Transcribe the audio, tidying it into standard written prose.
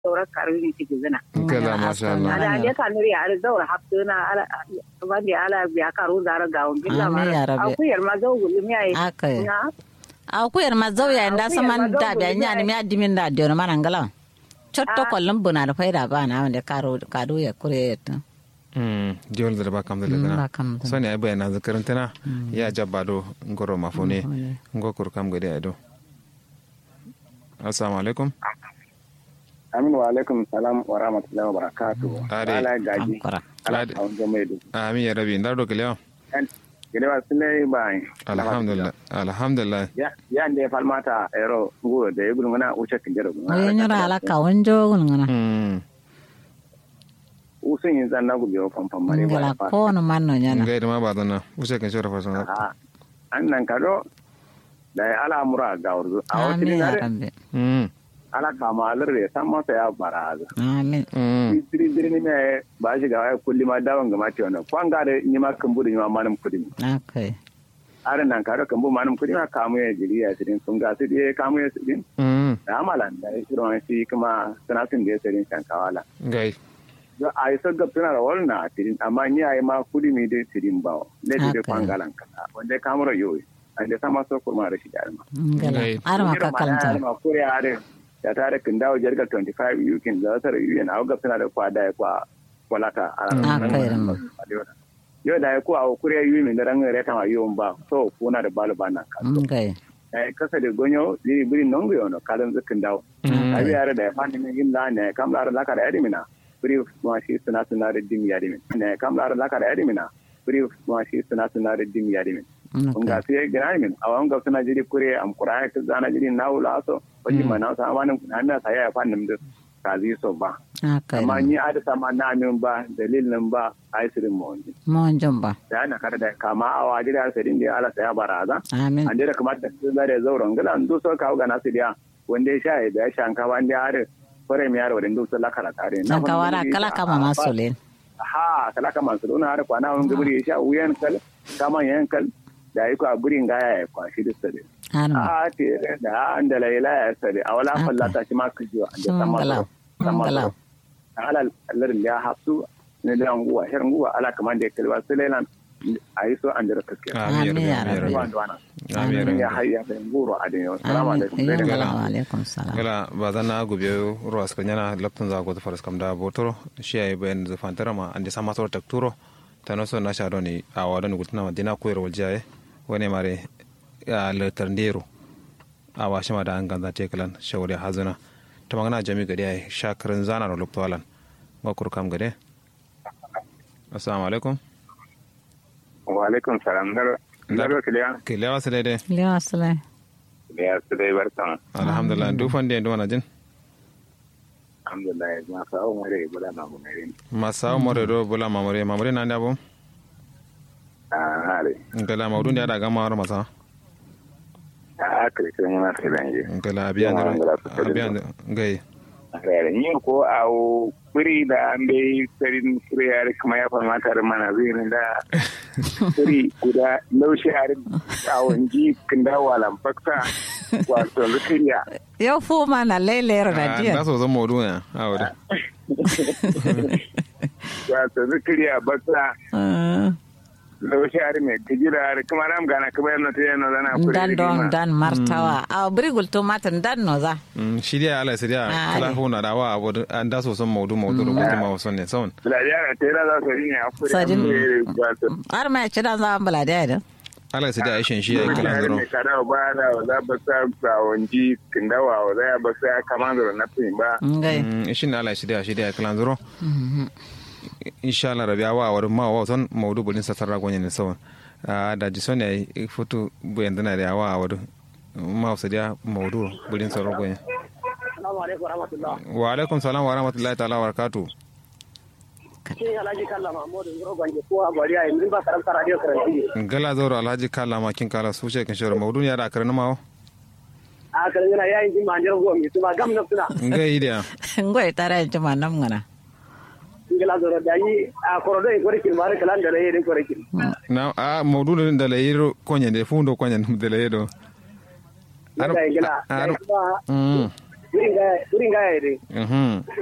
sauran karbi ci gizana kala masha Allah ada ande kanuri ala daura haptuna ala wanda ala biya karu zara gawon billa ma aku yar ma zawu limi ai akai aku yar ma zawu ya inda saman da biya nyani mi adimin da dio mana ngala chotto kollum buna da faida ba na wanda kado ya kure ta diol da ba kam da lagana sani ai bayana zakarantana ya jabbado ngoro mafune ngokur kam gade ado assalamu alaikum amin wa alaikum salam wa rahmatullahi wa barakatuh ala gaji amin ya rabi ndar do kelewa gede wa sile bai alhamdulillah ya ande falmata ero go de yugul ngana uche kinjero ngana nyara ala ka wonjo ngana usun yin zanna go biyo pam mare ba ko no manno nyana ngai ma ba dana uche kinjero fa sona annan kado da ala mura ga urdu a wata ne ala kama alarre san masa ya baraza amin diri ne ba shi ga kulli ma dawon ga mati wannan kwanga da ni ma kan budu ni ma manam kudi okay are nan ka da kan bu manam kudi ma kamu ya jiri ya sidin sun ga su die kamu ya sidin da amalan da shiron shi kuma sanatin da ya sidin kan kawala gai do ai sagga tana da wannan sidin amma ni ai ma kudi mi da sidin ba ne da kwangalan ka wanda kamura yoyi ande sama so kurma da shi da arma ka kalanta arma kure are ya tare kin dawo jirga 25 yukin da tare yuyen a ga tana da kwada ya kwa kwalata yo da ko a kure yuyi min da ran reta ma yuon ba so kuna da balu bana ka okay kasa da gonyo diri biri nongo yono kalan zakin dawo abi yare da fani min yin la ne kam lar la ka da edimina biri ma shi suna da dim ya dimin ne kam lar la ka da edimina biri ma shi suna da dim ya dimin unga sai gina min awan ga suna jiri kure am qur'ani ka zana jiri nawula so wani mana sa amanin kuna sa ya fannin da kazi so ba amma ni ada sama na min ba dalilin ba aisirin monjon ba da na kada da kama awa jiri asirin da ala saya baraza amin an da kamar da zare zauren gala an so ka ga nasu dia wanda ya sha da shanka wanda ya kore mi yaro da so la kala tare na kawara kala kama masulin kala kama masulun har kwana wani gubri ya sha wuyan kal kama yan kal da yi a gurin gaya ya kwashi da sare a tere da an da laila ya sare a wala fallata shi ma ku jiwa da samala ala allarin ya hafsu ne da nguwa shirin nguwa ala kaman da ya kalwa su lailan a yi so an da kaske amin ya hayya da nguro a dinyo salamu alaikum salam gala ba zan na gobe ruwa suka yana laptun za go faras kam da botoro shi yayi bayan da fantara ma an da sama sor takturo tanoso na sha doni a wadon gutna madina koyar waljaye wani mare ya latardero a washe ma da an ganza tekalan shawari hazuna ta magana jami gade ya shakarin zana da loktawalan makur kam gade assalamu alaikum wa alaikum salam dar kiliya wasu daidai kiliya wasu dai barkan alhamdulillah dufan da yadda jin alhamdulillah masawo more bula mamure masawo more do bula mamure na ndabo hare ngala mawdun da daga mawar masa akre kan yana sai ngala abiyan gai hare ni ko awo buri da ambe serin kuriyar kuma ya famata da mana zai da buri guda laushi har awon ji kinda walan fakta wato zikiriya yau fu mana lailayar radiya na so zan mawdun ya awada wato zikiriya bakta laushi har mai kijira har kuma ram gana kuma yana ta yana zana kuri dan don dan martawa a brigul to matan dan no za shirya ala siriya kala hona da wa abu an da so son maudu da kuma wasan ne son buladiya ta yana za su ne a kuri har mai ci dan za buladiya da ala siriya aishin shi ya kala zaro kada ba da za ba sa ba wanji kindawa wa za ba sa kamar na fin ba shin ala siriya kala zaro insha Allah rabiya wa war ma wa son maudu bulin sa sarra gonye ne sawan da ji son ne foto buyan dana da wa war ma sa dia maudu bulin sarra gonye assalamu alaikum warahmatullahi wa alaikum salam wa rahmatullahi ta'ala wa barakatuh ke alhaji kalla mahmud ngoro gonje ko abari ay min ba karanta radio karanti gala zoro alhaji kalla ma kin kala su ce kin shawara maudu ya da karana ma a karana yayin ji manjar go mi tuma gam na tuna ngai dia ngai tara ji manam ngana ngala zoro dai a korodo e korikil mare kala da lay den korikil na a maudu da lay konye de fundo konye de lay do burin ga yare